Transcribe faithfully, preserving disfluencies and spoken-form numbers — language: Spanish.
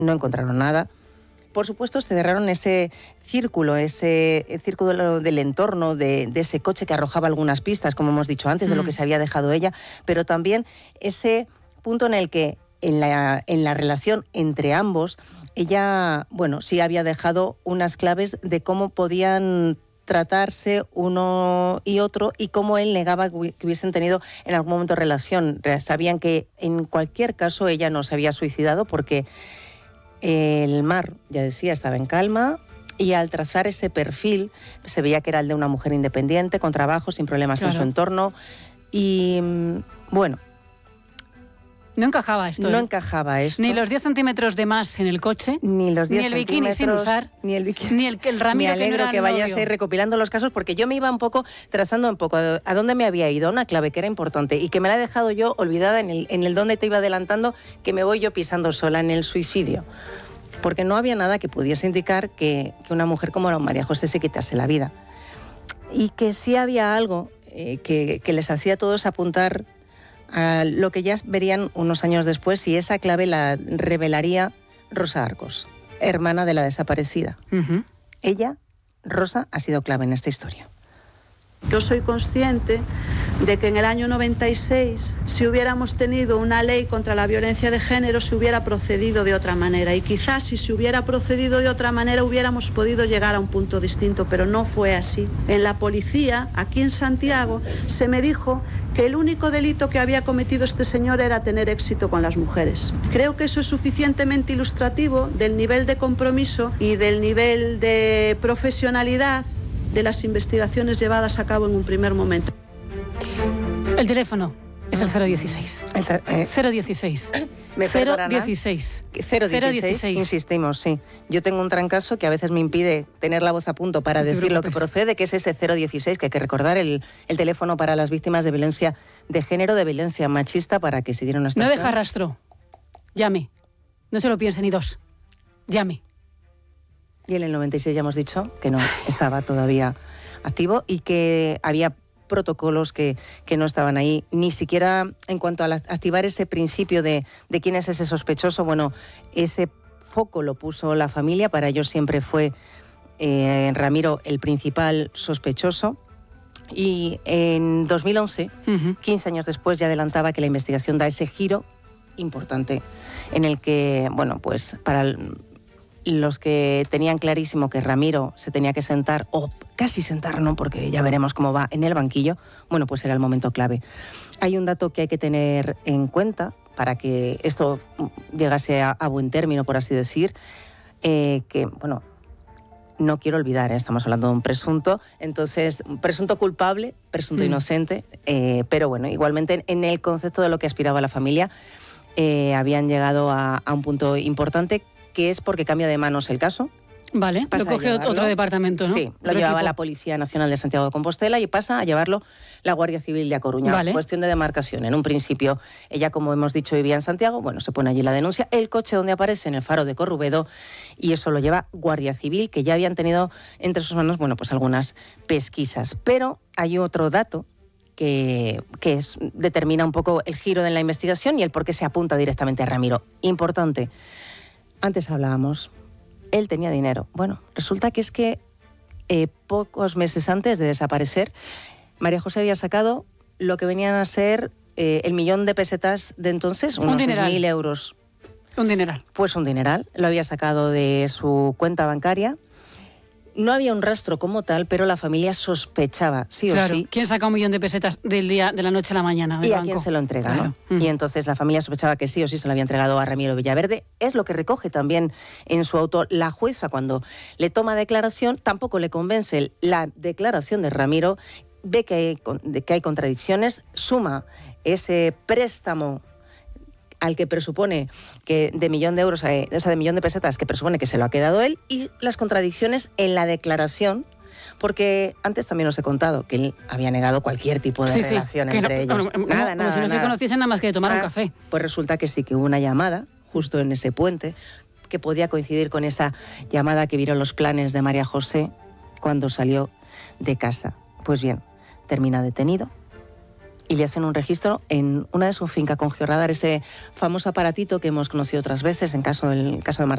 no encontraron nada. Por supuesto, se cerraron ese círculo, ese círculo del entorno, de, de ese coche que arrojaba algunas pistas, como hemos dicho antes, mm. de lo que se había dejado ella, pero también ese punto en el que en la, en la relación entre ambos, ella, bueno, sí había dejado unas claves de cómo podían tratarse uno y otro y cómo él negaba que hubiesen tenido en algún momento relación. Sabían que en cualquier caso ella no se había suicidado porque el mar, ya decía, estaba en calma y al trazar ese perfil se veía que era el de una mujer independiente, con trabajo, sin problemas claro. en su entorno y, bueno... No encajaba esto. No ¿eh? encajaba esto. Ni los diez centímetros de más en el coche, ni los diez ni el bikini sin usar, ni el bikini, ni el, el Ramiro me alegro que no era que vayas a ir recopilando los casos, porque yo me iba un poco trazando un poco a, a dónde me había ido, una clave que era importante y que me la he dejado yo olvidada en el, en el dónde te iba adelantando, que me voy yo pisando sola en el suicidio. Porque no había nada que pudiese indicar que, que una mujer como la María José se quitase la vida. Y que sí había algo eh, que, que les hacía a todos apuntar a lo que ya verían unos años después, y esa clave la revelaría Rosa Arcos, hermana de la desaparecida. Uh-huh. Ella, Rosa, ha sido clave en esta historia. Yo soy consciente de que en el año noventa y seis, si hubiéramos tenido una ley contra la violencia de género, se hubiera procedido de otra manera. Y quizás si se hubiera procedido de otra manera hubiéramos podido llegar a un punto distinto, pero no fue así. En la policía, aquí en Santiago, se me dijo que el único delito que había cometido este señor era tener éxito con las mujeres. Creo que eso es suficientemente ilustrativo del nivel de compromiso y del nivel de profesionalidad de las investigaciones llevadas a cabo en un primer momento. El teléfono es el cero dieciséis. El, eh, cero dieciséis. ¿Me cero dieciséis. cero dieciséis. Insistimos, sí. Yo tengo un trancazo que a veces me impide tener la voz a punto para no decir preocupes. Lo que procede, que es ese cero dieciséis, que hay que recordar, el, el teléfono para las víctimas de violencia de género, de violencia machista, para que si dieron una estación... No deja rastro. Llame. No se lo piense ni dos. Llame. Y en el noventa y seis ya hemos dicho que no estaba todavía activo y que había protocolos que, que no estaban ahí, ni siquiera en cuanto a la, activar ese principio de, de quién es ese sospechoso. Bueno, ese foco lo puso la familia, para ellos siempre fue eh, Ramiro el principal sospechoso. Y en dos mil once, uh-huh. quince años después, ya adelantaba que la investigación da ese giro importante en el que, bueno, pues para... El, los que tenían clarísimo que Ramiro se tenía que sentar, o casi sentar, ¿no?, porque ya veremos cómo va, en el banquillo, bueno, pues era el momento clave. Hay un dato que hay que tener en cuenta para que esto llegase a, a buen término, por así decir, eh, que, bueno, no quiero olvidar, ¿eh? Estamos hablando de un presunto, entonces, un presunto culpable, presunto mm. inocente, eh, pero bueno, igualmente en el concepto de lo que aspiraba la familia, eh, habían llegado a, a un punto importante, que es porque cambia de manos el caso. Vale, lo coge otro departamento, ¿no? Sí, lo otro llevaba equipo. La Policía Nacional de Santiago de Compostela y pasa a llevarlo la Guardia Civil de A Coruña. Vale. Cuestión de demarcación. En un principio, ella, como hemos dicho, vivía en Santiago, bueno, se pone allí la denuncia, el coche donde aparece en el faro de Corrubedo, y eso lo lleva Guardia Civil, que ya habían tenido entre sus manos, bueno, pues algunas pesquisas. Pero hay otro dato que, que es, determina un poco el giro de la investigación y el por qué se apunta directamente a Ramiro. Importante. Antes hablábamos, él tenía dinero. Bueno, resulta que es que eh, pocos meses antes de desaparecer, María José había sacado lo que venían a ser eh, el millón de pesetas de entonces, unos seis mil euros. Un dineral. Pues un dineral. Lo había sacado de su cuenta bancaria. No había un rastro como tal, pero la familia sospechaba, sí claro. o sí. ¿Quién saca un millón de pesetas del día, de la noche a la mañana? ¿Y a banco? quién se lo entrega? Claro. ¿no? Mm. Y entonces la familia sospechaba que sí o sí se lo había entregado a Ramiro Villaverde. Es lo que recoge también en su auto la jueza cuando le toma declaración. Tampoco le convence la declaración de Ramiro. Ve que hay, que hay contradicciones. Suma ese préstamo al que presupone que de millón de euros, eh, o sea, de millón de pesetas, que presupone que se lo ha quedado él, y las contradicciones en la declaración, porque antes también os he contado que él había negado cualquier tipo de sí, relación sí, entre no, ellos. Como, nada, como nada, si no nada. se conociesen nada más que de tomar ah, un café. Pues resulta que sí, que hubo una llamada justo en ese puente, que podía coincidir con esa llamada que vieron los planes de María José cuando salió de casa. Pues bien, termina detenido y le hacen un registro en una de sus fincas con georradar, ese famoso aparatito que hemos conocido otras veces en caso del caso de Marta